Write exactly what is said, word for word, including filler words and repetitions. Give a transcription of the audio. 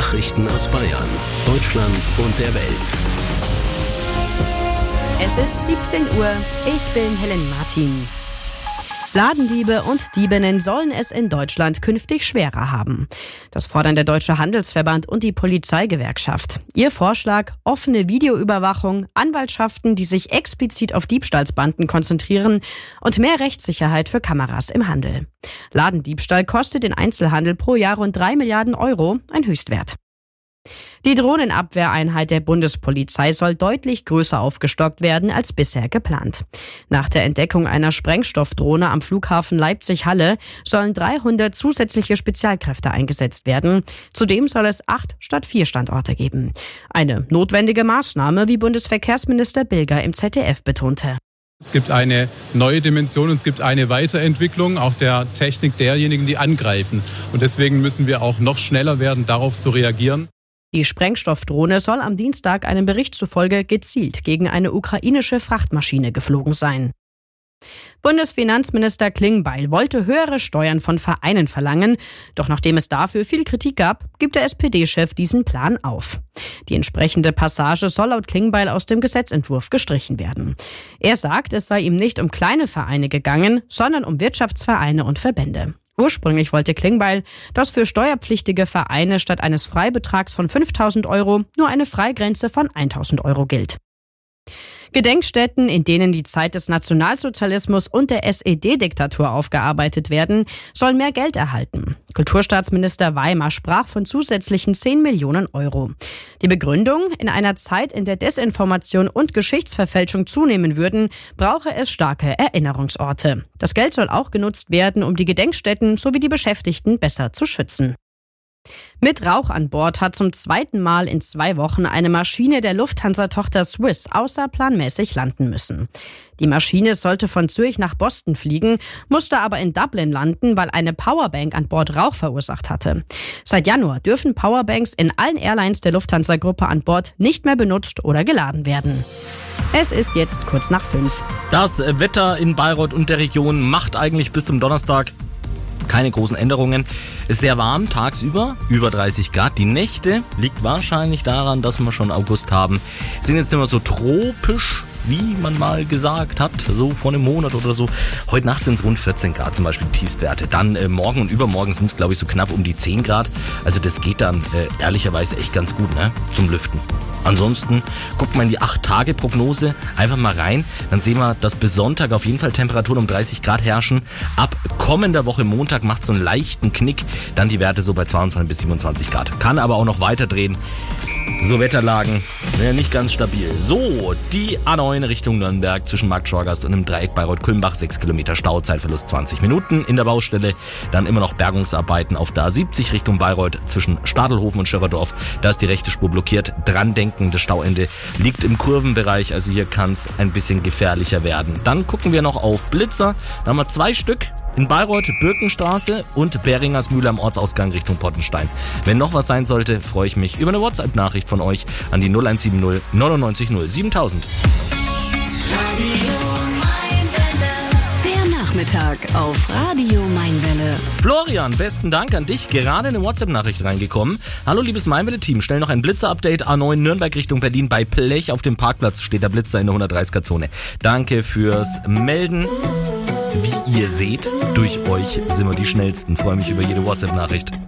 Nachrichten aus Bayern, Deutschland und der Welt. Es ist siebzehn Uhr, ich bin Helen Martin. Ladendiebe und Diebinnen sollen es in Deutschland künftig schwerer haben. Das fordern der Deutsche Handelsverband und die Polizeigewerkschaft. Ihr Vorschlag: offene Videoüberwachung, Anwaltschaften, die sich explizit auf Diebstahlsbanden konzentrieren und mehr Rechtssicherheit für Kameras im Handel. Ladendiebstahl kostet den Einzelhandel pro Jahr rund drei Milliarden Euro, ein Höchstwert. Die Drohnenabwehreinheit der Bundespolizei soll deutlich größer aufgestockt werden als bisher geplant. Nach der Entdeckung einer Sprengstoffdrohne am Flughafen Leipzig-Halle sollen dreihundert zusätzliche Spezialkräfte eingesetzt werden. Zudem soll es acht statt vier Standorte geben. Eine notwendige Maßnahme, wie Bundesverkehrsminister Bilger im Z D F betonte. Es gibt eine neue Dimension und es gibt eine Weiterentwicklung auch der Technik derjenigen, die angreifen. Und deswegen müssen wir auch noch schneller werden, darauf zu reagieren. Die Sprengstoffdrohne soll am Dienstag einem Bericht zufolge gezielt gegen eine ukrainische Frachtmaschine geflogen sein. Bundesfinanzminister Klingbeil wollte höhere Steuern von Vereinen verlangen, doch nachdem es dafür viel Kritik gab, gibt der S P D-Chef diesen Plan auf. Die entsprechende Passage soll laut Klingbeil aus dem Gesetzentwurf gestrichen werden. Er sagt, es sei ihm nicht um kleine Vereine gegangen, sondern um Wirtschaftsvereine und Verbände. Ursprünglich wollte Klingbeil, dass für steuerpflichtige Vereine statt eines Freibetrags von fünftausend Euro nur eine Freigrenze von tausend Euro gilt. Gedenkstätten, in denen die Zeit des Nationalsozialismus und der S E D-Diktatur aufgearbeitet werden, sollen mehr Geld erhalten. Kulturstaatsminister Weimar sprach von zusätzlichen zehn Millionen Euro. Die Begründung: in einer Zeit, in der Desinformation und Geschichtsverfälschung zunehmen würden, brauche es starke Erinnerungsorte. Das Geld soll auch genutzt werden, um die Gedenkstätten sowie die Beschäftigten besser zu schützen. Mit Rauch an Bord hat zum zweiten Mal in zwei Wochen eine Maschine der Lufthansa-Tochter Swiss außerplanmäßig landen müssen. Die Maschine sollte von Zürich nach Boston fliegen, musste aber in Dublin landen, weil eine Powerbank an Bord Rauch verursacht hatte. Seit Januar dürfen Powerbanks in allen Airlines der Lufthansa-Gruppe an Bord nicht mehr benutzt oder geladen werden. Es ist jetzt kurz nach fünf. Das Wetter in Bayreuth und der Region macht eigentlich bis zum Donnerstag keine großen Änderungen. Ist sehr warm tagsüber, über dreißig Grad. Die Nächte liegt wahrscheinlich daran, dass wir schon August haben. Sind jetzt nicht mehr so tropisch, wie man mal gesagt hat, so vor einem Monat oder so. Heute Nacht sind es rund vierzehn Grad zum Beispiel die Tiefstwerte. Dann äh, morgen und übermorgen sind es, glaube ich, so knapp um die zehn Grad. Also das geht dann äh, ehrlicherweise echt ganz gut, ne, zum Lüften. Ansonsten guckt man in die acht Tage Prognose einfach mal rein. Dann sehen wir, dass bis Sonntag auf jeden Fall Temperaturen um dreißig Grad herrschen. Ab kommender Woche Montag macht so einen leichten Knick. Dann die Werte so bei zweiundzwanzig bis siebenundzwanzig Grad. Kann aber auch noch weiter drehen. So Wetterlagen, ja, nicht ganz stabil. So, die A neun Richtung Nürnberg zwischen Markt Schorgast und im Dreieck Bayreuth-Kulmbach. sechs Kilometer Stau, Zeitverlust zwanzig Minuten. In der Baustelle dann immer noch Bergungsarbeiten auf der A siebzig Richtung Bayreuth zwischen Stadelhofen und Schörerdorf. Da ist die rechte Spur blockiert. Dran denken, das Stauende liegt im Kurvenbereich, also hier kann es ein bisschen gefährlicher werden. Dann gucken wir noch auf Blitzer. Da haben wir zwei Stück. In Bayreuth, Birkenstraße und Beringersmühle am Ortsausgang Richtung Pottenstein. Wenn noch was sein sollte, freue ich mich über eine WhatsApp-Nachricht von euch an die null eins sieben null neunundneunzig null siebentausend. Der Nachmittag auf Radio Mainwelle. Florian, besten Dank an dich. Gerade eine WhatsApp-Nachricht reingekommen. Hallo liebes Mainwelle-Team, schnell noch ein Blitzer-Update. A neun Nürnberg Richtung Berlin. Bei Plech auf dem Parkplatz steht der Blitzer in der hundertdreißiger-Zone. Danke fürs Melden. Wie ihr seht, durch euch sind wir die Schnellsten. Freue mich über jede WhatsApp-Nachricht.